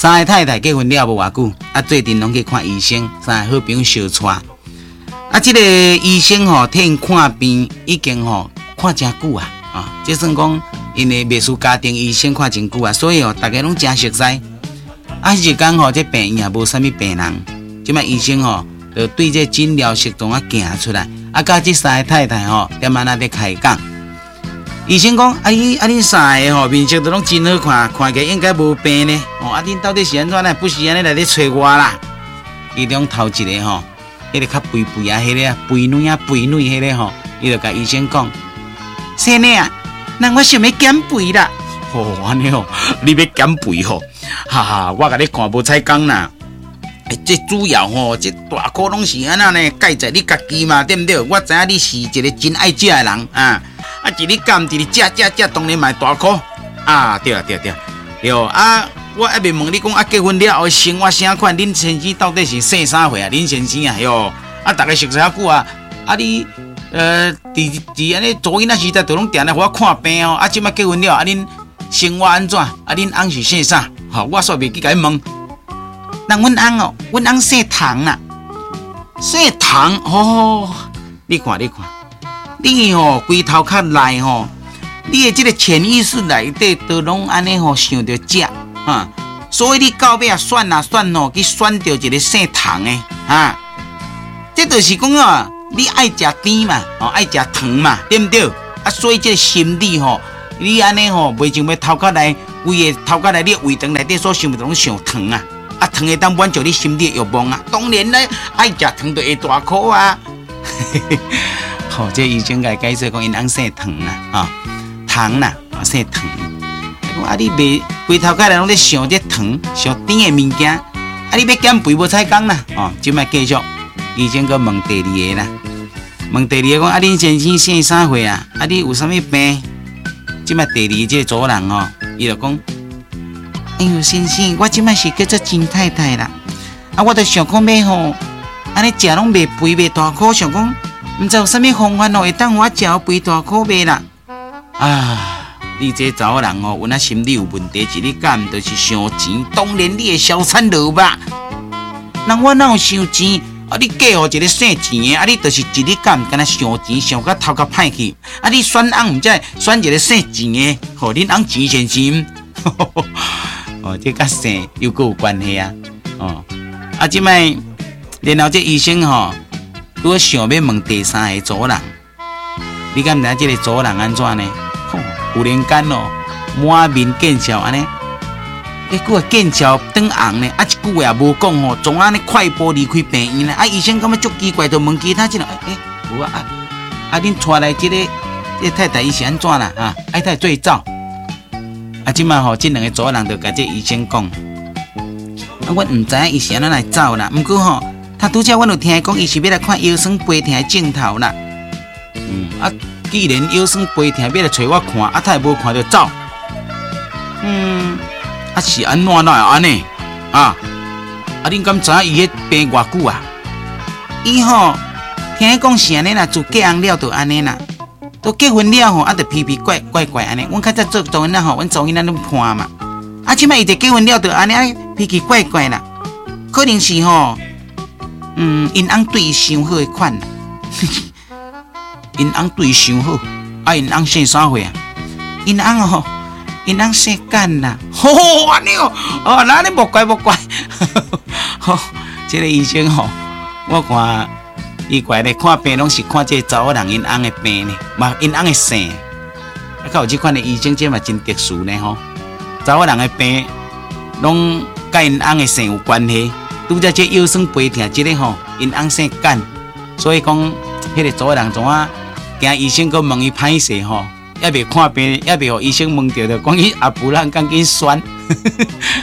三个太太结婚了无偌久，最近拢去看医生，三个好朋友相带。这个医生替因看病已经看真久这算讲因的秘书家庭医生看真久所以大家拢真熟悉。迄日间这病院也无啥物病人，即摆医生就对这诊疗室中行出来，甲这三个太太踮安那咧开讲。医生讲恁三个面色都拢真好看，看起来应该无病呢。恁到底是安怎呢？不是安尼来咧找我啦。其中头一个迄个较肥肥迄个肥女迄个伊就甲医生讲：先生啊，那我想要减肥啦。安尼你要减肥哈哈，我甲你看无彩讲啦。这主要这大颗拢是安那呢，介在你家己嘛，对不对？我知影你是一个真爱食的人一日减一日食，当然嘛大颗对我还未问你讲结婚了后生活啥款？恁先生到底是生啥货恁先生大家熟悉久你伫安尼做囡仔时代都拢定来互我看病即摆结婚了恁生活安怎恁翁是姓啥？我煞袂去甲伊问。那阮翁姓唐啦，姓唐你看，你规头壳内你的这个潜意识内底都拢安尼想着食所以你到尾选去选着一个姓唐的这就是讲你爱食甜嘛，爱食糖嘛，对不对？所以这个心理你安尼袂像要头壳内规个头壳内你胃肠内底所想的拢想糖糖会当满足你心理的欲望当然咧，爱食糖就会大颗这医生甲解释讲，因翁姓糖糖姓糖。你袂规头壳内拢咧想这糖，想甜的物件，你要减肥无彩讲啦即摆继续，医生阁问第二个啦，问第二个讲恁先生姓啥货你有啥物病？即摆第二这个主人伊就讲。哎呦，先生，我即摆是叫做金太太啦。我就想讲要安尼食拢袂肥袂大颗，想讲毋知有啥物方法会当我食肥大颗袂啦。你这查某人有那心理有问题，是你敢毋就是伤钱？当然你会消产落吧。那我哪有伤钱？你嫁互一个姓钱的，你就是一日敢毋敢若伤钱，伤到头壳歹去。你选翁毋才选一个姓钱的，恁翁钱先生。这甲姓又阁有关系即摆，然后这医生如想要问第三个主人，你敢毋知这个主人安怎呢？忽然间满面见笑安尼，佫见笑转红呢，一句话也无讲总安尼快步离开病院呢。医生感觉足奇怪，就问其他有恁带来这个太太伊是安怎啦太太最早。即摆这两个主人就甲这医生讲，阮毋知影伊是安怎来走啦。毋过他拄则阮有听讲，伊是要来看腰酸背痛的镜头啦。既然腰酸背痛要来找我看，他也无看到走。是安怎哪会安尼恁敢知影伊迄病偌久伊听讲是安尼啦，自结婚了就安尼啦。都结婚了就奇奇怪怪安尼。阮较早做囡仔阮做囡仔拢看嘛。即摆伊就结婚了就安尼奇奇怪怪啦。可能是因翁对伊伤好的款啦。因翁对伊伤好，因翁姓啥货因翁姓干啦。安尼那你莫怪。这个医生我看。伊过来看病，拢是看这查某人因翁的病呢，嘛因翁的姓。较有这款的医生，这嘛真特殊呢查某人的病，拢甲因翁的姓有关系。拄则这腰酸背痛，这个因翁姓干，所以讲，迄个查某人怎啊？惊医生佫问伊歹势还未看病，还未互医生问到，就讲伊阿不然赶紧选。